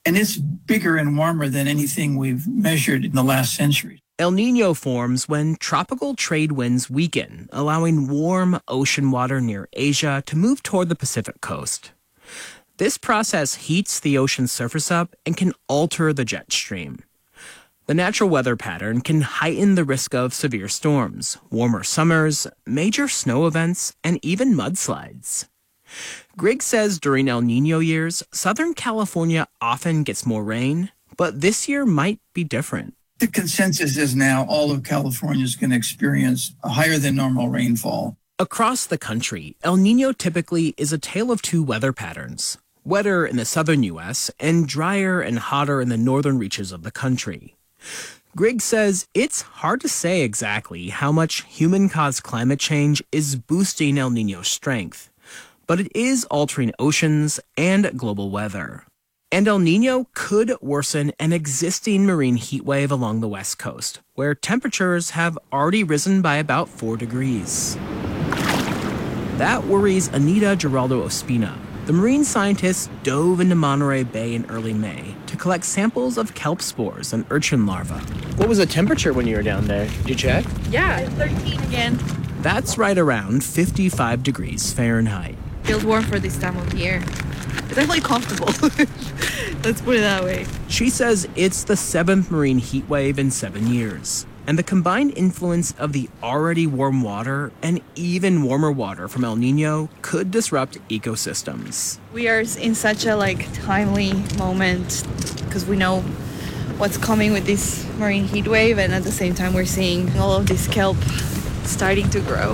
and it's bigger and warmer than anything we've measured in the last century. El Niño forms when tropical trade winds weaken, allowing warm ocean water near Asia to move toward the Pacific coast. This process heats the ocean's surface up and can alter the jet stream. The natural weather pattern can heighten the risk of severe storms, warmer summers, major snow events, and even mudslides. Griggs says during El Niño years, Southern California often gets more rain, but this year might be different. The consensus is now all of California is going to experience a higher than normal rainfall. Across the country, El Niño typically is a tale of two weather patterns, wetter in the southern U.S. and drier and hotter in the northern reaches of the country. Griggs says it's hard to say exactly how much human-caused climate change is boosting El Niño's strength, but it is altering oceans and global weather. And El Niño could worsen an existing marine heat wave along the west coast, where temperatures have already risen by about 4 degrees. That worries Anita Giraldo Ospina. The marine scientist dove into Monterey Bay in early May to collect samples of kelp spores and urchin larvae. What was the temperature when you were down there? Did you check? Yeah, it's 13 again. That's right around 55 degrees Fahrenheit. Feels warm for this time of year. It's definitely comfortable. Let's put it that way. She says it's the 7th marine heat wave in 7 years. And the combined influence of the already warm water and even warmer water from El Niño could disrupt ecosystems. We are in such a timely moment because we know what's coming with this marine heat wave, and at the same time we're seeing all of this kelp starting to grow.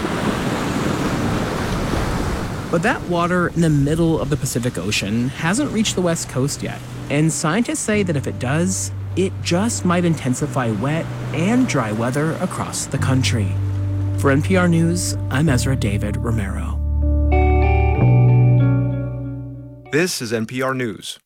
But that water in the middle of the Pacific Ocean hasn't reached the West Coast yet, and scientists say that if it does, it just might intensify wet and dry weather across the country. For NPR News, I'm Ezra David Romero. This is NPR News.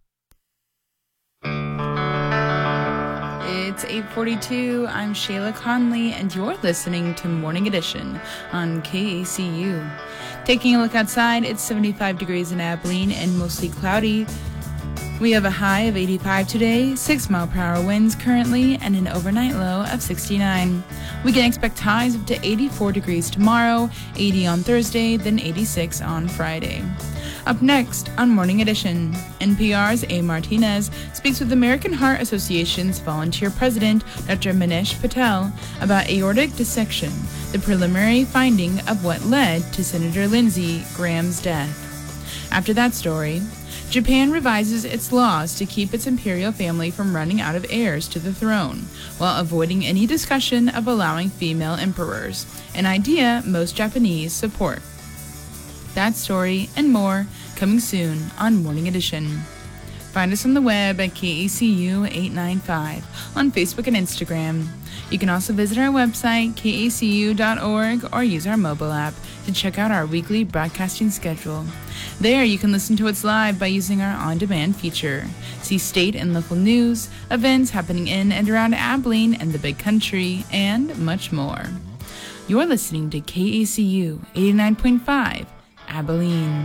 It's 8:42. I'm Shayla Conley, and you're listening to Morning Edition on KACU. Taking a look outside, it's 75 degrees in Abilene and mostly cloudy. We have a high of 85 today, 6-mile-per-hour winds currently, and an overnight low of 69. We can expect highs up to 84 degrees tomorrow, 80 on Thursday, then 86 on Friday. Up next on Morning Edition, NPR's A. Martinez speaks with American Heart Association's volunteer president, Dr. Manish Patel, about aortic dissection, the preliminary finding of what led to Senator Lindsey Graham's death. After that story, Japan revises its laws to keep its imperial family from running out of heirs to the throne, while avoiding any discussion of allowing female emperors, an idea most Japanese support. That story and more coming soon on Morning Edition. Find us on the web at KACU 895 on Facebook and Instagram. You can also visit our website, kacu.org, or use our mobile app to check out our weekly broadcasting schedule. There, you can listen to what's live by using our on-demand feature. See state and local news, events happening in and around Abilene and the Big Country, and much more. You're listening to KACU 89.5, Abilene.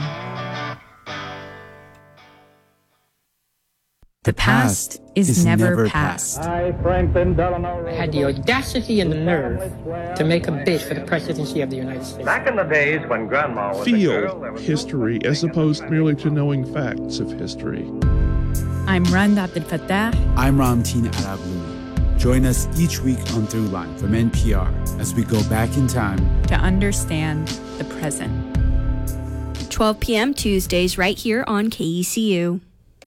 The past is never past. I had the audacity and the nerve to make a bid for the presidency of the United States. Back in the days when Grandma was a girl, there was history as opposed merely to knowing facts of history. I'm Rand Abdel Fattah. I'm Ramteen Arablouei. Join us each week on Throughline from NPR as we go back in time to understand the present. 12 p.m. Tuesdays right here on KECU.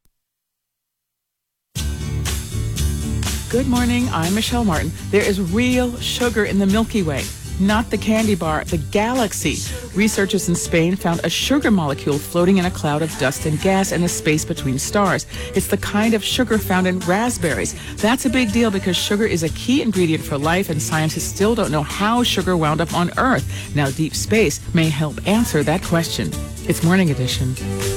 Good morning, I'm Michelle Martin. There is real sugar in the Milky Way, not the candy bar, the galaxy. Researchers in Spain found a sugar molecule floating in a cloud of dust and gas in the space between stars. It's the kind of sugar found in raspberries. That's a big deal because sugar is a key ingredient for life, and scientists still don't know how sugar wound up on Earth. Now, deep space may help answer that question. It's Morning Edition.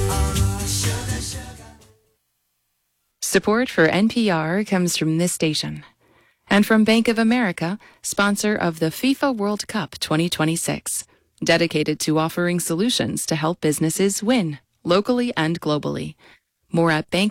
Support for NPR comes from this station and from Bank of America, sponsor of the FIFA World Cup 2026, dedicated to offering solutions to help businesses win locally and globally. More at